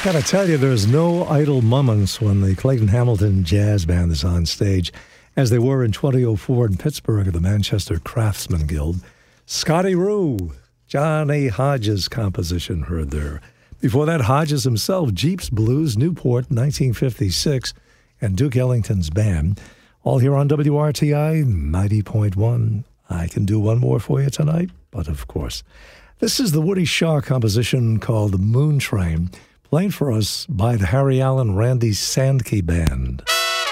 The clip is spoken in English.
Gotta tell you, there's no idle moments when the Clayton Hamilton Jazz Band is on stage, as they were in 2004 in Pittsburgh at the Manchester Craftsman Guild. Scotty Rue, Johnny Hodges composition heard there. Before that, Hodges himself, Jeeps Blues, Newport, 1956, and Duke Ellington's band. All here on WRTI 90.1. I can do one more for you tonight, but of course. This is the Woody Shaw composition called Moon Train, played for us by the Harry Allen Randy Sandkey Band.